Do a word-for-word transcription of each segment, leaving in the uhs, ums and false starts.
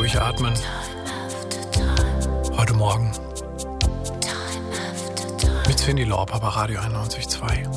durchatmen. Heute Morgen. Mit Cyndi Lauper bei Radio einundneunzig Komma zwei.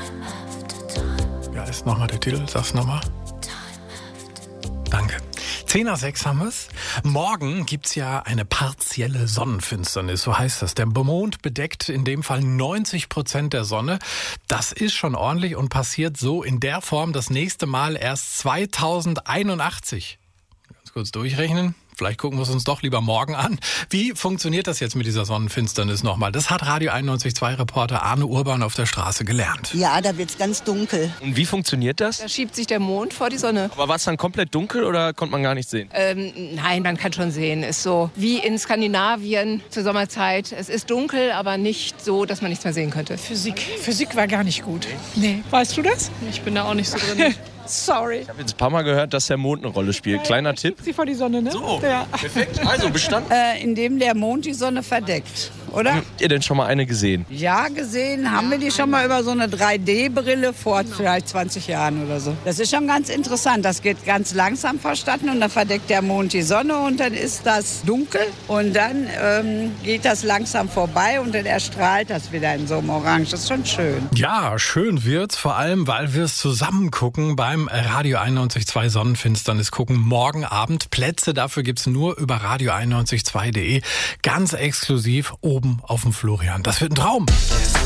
Ja, ist nochmal der Titel. Sag's nochmal. Danke. zehn nach sechs haben wir's. Morgen gibt's ja eine partielle Sonnenfinsternis, so heißt das. Der Mond bedeckt in dem Fall neunzig Prozent der Sonne. Das ist schon ordentlich und passiert so in der Form das nächste Mal erst zweitausendeinundachtzig. Ganz kurz durchrechnen. Vielleicht gucken wir es uns doch lieber morgen an. Wie funktioniert das jetzt mit dieser Sonnenfinsternis nochmal? Das hat Radio einundneunzig Komma zwei Reporter Arne Urban auf der Straße gelernt. Ja, da wird's ganz dunkel. Und wie funktioniert das? Da schiebt sich der Mond vor die Sonne. Aber war es dann komplett dunkel oder konnte man gar nicht sehen? Ähm, nein, man kann schon sehen. Ist so wie in Skandinavien zur Sommerzeit. Es ist dunkel, aber nicht so, dass man nichts mehr sehen könnte. Physik. Physik war gar nicht gut. Nee. Weißt du das? Ich bin da auch nicht so drin. Sorry. Ich habe jetzt ein paar Mal gehört, dass der Mond eine Rolle spielt. Kleiner Tipp. Sie vor die Sonne, ne? So, ja. Perfekt. Also bestanden. Äh, indem der Mond die Sonne verdeckt, oder? Habt ihr denn schon mal eine gesehen? Ja, gesehen haben wir die schon mal über so eine drei D Brille vor vielleicht zwanzig Jahren oder so. Das ist schon ganz interessant. Das geht ganz langsam verstanden und dann verdeckt der Mond die Sonne und dann ist das dunkel und dann ähm, geht das langsam vorbei und dann erstrahlt das wieder in so einem Orange. Das ist schon schön. Ja, schön wird's, vor allem, weil wir es zusammen gucken beim Radio einundneunzig Komma zwei Sonnenfinsternis gucken. Morgen Abend. Plätze dafür gibt's nur über radio einundneunzig Komma zwei punkt de. Ganz exklusiv oben auf dem Florian. Das wird ein Traum.